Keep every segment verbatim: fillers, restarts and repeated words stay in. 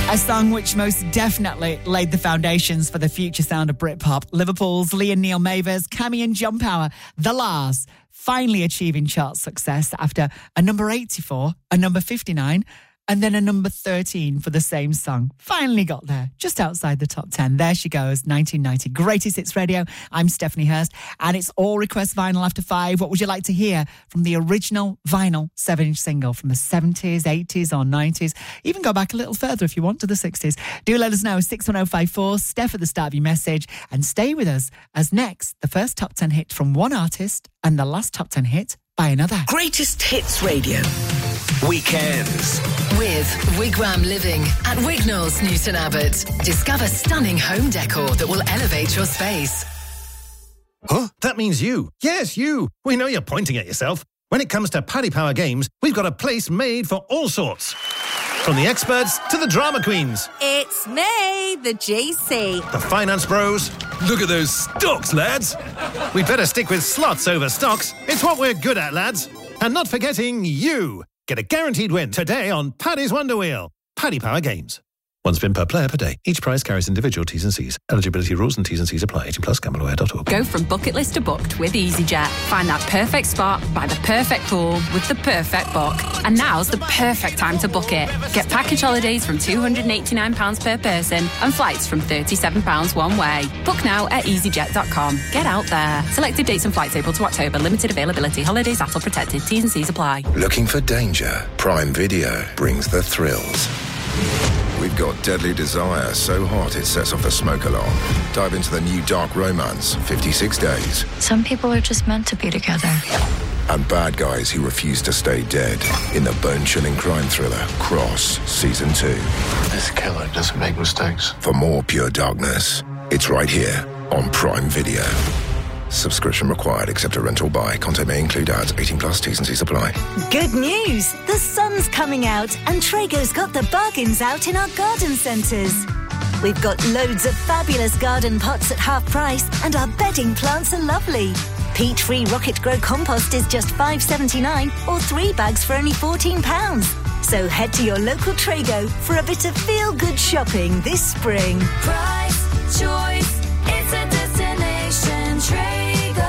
A song which most definitely laid the foundations for the future sound of Britpop. Liverpool's Liam Neil Mavers, Cammy and John Power, The Lars, finally achieving chart success after a number eighty-four, a number fifty-nine, and then a number thirteen for the same song. Finally got there, just outside the top ten. There she goes, nineteen ninety. Greatest Hits Radio. I'm Stephanie Hurst, and it's all request vinyl after five. What would you like to hear from the original vinyl seven-inch single from the seventies, eighties or nineties? Even go back a little further if you want, to the sixties. Do let us know, six one oh five four, Steph at the start of your message, and stay with us as next, the first top ten hit from one artist and the last top ten hit by another. Greatest Hits Radio. Weekends. With Wigwam Living at Wignall's Newton Abbot. Discover stunning home decor that will elevate your space. Huh? That means you. Yes, you. We know you're pointing at yourself. When it comes to Paddy Power Games, we've got a place made for all sorts. From the experts to the drama queens. It's me, the G C. The finance bros. Look at those stocks, lads. We better stick with slots over stocks. It's what we're good at, lads. And not forgetting you. Get a guaranteed win today on Paddy's Wonder Wheel. Paddy Power Games. One spin per player per day. Each prize carries individual T's and C's. Eligibility rules and T's and C's apply. eighteen plus gamble aware dot org. Go from bucket list to booked with EasyJet. Find that perfect spot by the perfect pool with the perfect book. And now's the perfect time to book it. Get package holidays from two hundred eighty-nine pounds per person and flights from thirty-seven pounds one way. Book now at easyjet dot com. Get out there. Selected dates and flights April to October. Limited availability. Holidays A T L protected. T's and C's apply. Looking for danger? Prime Video brings the thrills. We've got Deadly Desire, so hot it sets off the smoke alarm. Dive into the new dark romance, fifty-six days. Some people are just meant to be together. And bad guys who refuse to stay dead in the bone-chilling crime thriller, Cross, Season two. This killer doesn't make mistakes. For more pure darkness, it's right here on Prime Video. Subscription required, except a rental buy. Content may include ads. eighteen plus, T's and C's apply. Good news! The sun's coming out and Traeger's got the bargains out in our garden centres. We've got loads of fabulous garden pots at half price and our bedding plants are lovely. Peat-free Rocket Grow compost is just five pounds seventy-nine or three bags for only fourteen pounds. So head to your local Traeger for a bit of feel-good shopping this spring. Price, choice, it's a destination. Traeger.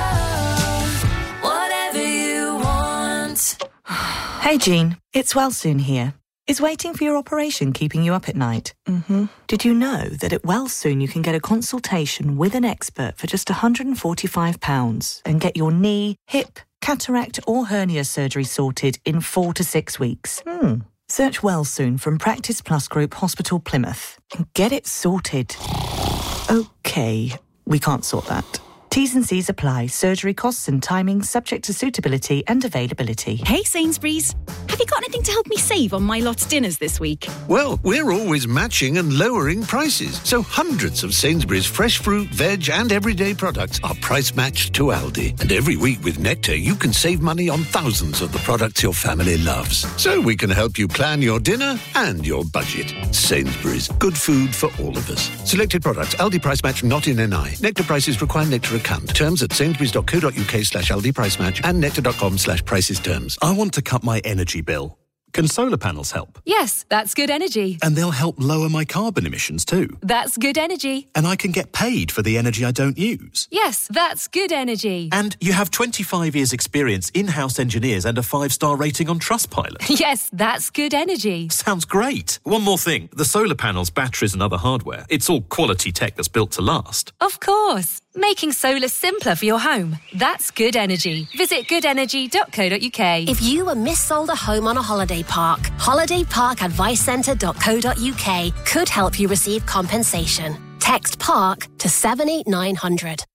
Hey Jean, it's Wellsoon here. Is waiting for your operation keeping you up at night? Mm-hmm. Did you know that at Wellsoon you can get a consultation with an expert for just one hundred forty-five pounds and get your knee, hip, cataract or hernia surgery sorted in four to six weeks? Hmm. Search Wellsoon from Practice Plus Group Hospital Plymouth and get it sorted. Okay, we can't sort that. T's and C's apply. Surgery costs and timings subject to suitability and availability. Hey Sainsbury's, have you got anything to help me save on my lot's dinners this week? Well, we're always matching and lowering prices. So hundreds of Sainsbury's fresh fruit, veg and everyday products are price matched to Aldi. And every week with Nectar, you can save money on thousands of the products your family loves. So we can help you plan your dinner and your budget. Sainsbury's, good food for all of us. Selected products, Aldi price match not in N I. Nectar prices require Nectar account. Terms at sainsbury's.co.uk slash Aldi price match and nectar.com slash prices terms. I want to cut my energy bill. Can solar panels help? Yes, that's good energy. And they'll help lower my carbon emissions too. That's good energy. And I can get paid for the energy I don't use. Yes, that's good energy. And you have twenty-five years experience, in-house engineers and a five-star rating on Trustpilot. Yes, that's good energy. Sounds great. One more thing. The solar panels, batteries and other hardware, it's all quality tech that's built to last. Of course. Making solar simpler for your home. That's good energy. Visit good energy dot co dot uk. If you were missold a home on a holiday park, holiday park advice centre dot co dot uk could help you receive compensation. Text PARK to seven eight nine hundred.